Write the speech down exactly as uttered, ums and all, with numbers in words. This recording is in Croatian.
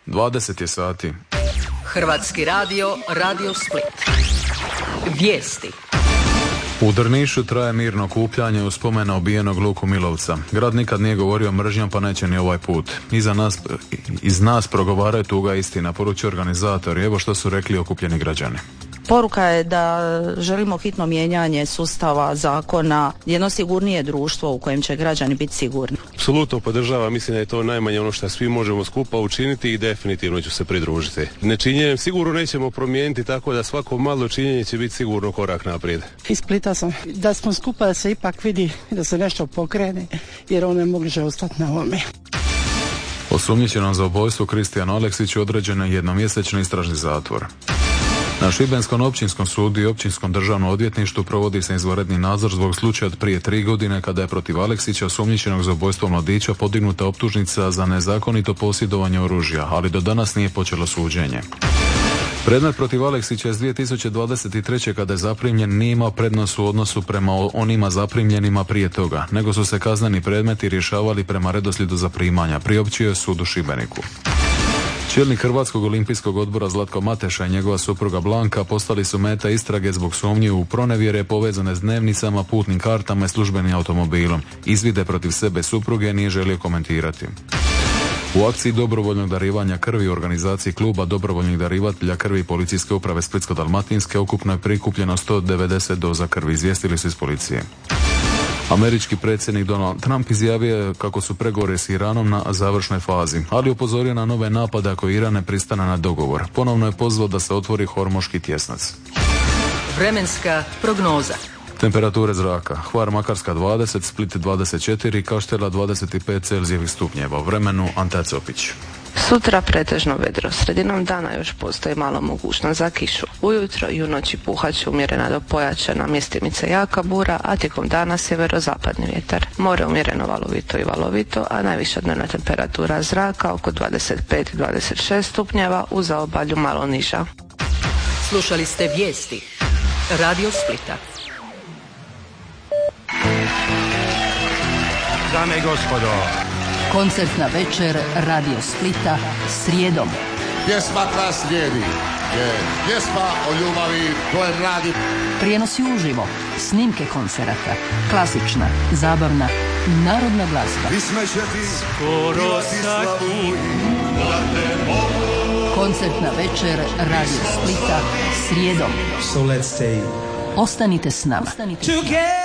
dvadeset je sati. Hrvatski radio, Radio Split. Vijesti. U Drnišu traje mirno okupljanje u spomen na ubijenog Luku Milovca. Grad nikad nije govorio mržnjom, pa neće ni ovaj put. Iza nas, iz nas progovaraju tuga istina, poručuje organizator. Evo što su rekli okupljeni građani. Poruka je da želimo hitno mijenjanje sustava, zakona, jedno sigurnije društvo u kojem će građani biti sigurni. Apsolutno podržavam, mislim da je to najmanje ono što svi možemo skupa učiniti i definitivno ću se pridružiti. Nečinjenjem sigurno nećemo promijeniti, tako da svako malo činjenje će biti sigurno korak naprijed. Iz Splita sam, da smo skupa da se ipak vidi da se nešto pokrene, jer on ne može ostati na ovome. Osumnjičenom za ubojstvo Kristijanu Aleksiću određen je jednomjesečni istražni zatvor. Na Šibenskom općinskom sudu i općinskom državnom odvjetništvu provodi se izvanredni nadzor zbog slučaja od prije tri godine kada je protiv Aleksića, osumnjičenog za ubojstvo mladića, podignuta optužnica za nezakonito posjedovanje oružja, ali do danas nije počelo suđenje. Predmet protiv Aleksića iz dvije tisuće dvadeset treće kada je zaprimljen nije imao prednost u odnosu prema onima zaprimljenima prije toga, nego su se kazneni predmeti rješavali prema redoslijedu zaprimanja, priopćio je sud u Šibeniku. Čelnik Hrvatskog olimpijskog odbora Zlatko Mateša i njegova supruga Blanka postali su meta istrage zbog sumnji u pronevjere povezane s dnevnicama, putnim kartama i službenim automobilom. Izvide protiv sebe supruge nije želio komentirati. U akciji dobrovoljnog darivanja krvi u organizaciji kluba dobrovoljnih darivatelja krvi policijske uprave Splitsko-dalmatinske ukupno je prikupljeno sto devedeset doza krvi, izvijestili su iz policije. Američki predsjednik Donald Trump izjavio je kako su pregovori s Iranom na završnoj fazi, ali upozorio na nove napade ako Iran ne pristane na dogovor. Ponovno je pozvao da se otvori Hormuški tjesnac. Vremenska prognoza. Temperature zraka: Hvar Makarska dvadeset, Split dvadeset četiri, Kaštela dvadeset pet Celzijevih stupnjeva. Vremenu Ante Copić. Sutra pretežno vedro, sredinom dana još postoji malo mogućnost za kišu. Ujutro i u noći puhat će umjerena do pojačana, mjestimice jaka bura, a tijekom dana sjeverozapadni vjetar. More umjereno valovito i valovito, a najviša dnevna temperatura zraka oko dvadeset pet do dvadeset šest stupnjeva, u zaobalju malo niža. Slušali ste vijesti Radio Splita. Dame i gospodo, Koncertna večer Radio Splita srijedom. Pjesma koja slijedi je pjesma o ljubavi koje radi. Prijenosi uživo, snimke koncerata, klasična, zabavna, narodna glazba. skoro sati, Koncertna večer Radio Splita srijedom. so let's stay Ostanite s nama. together.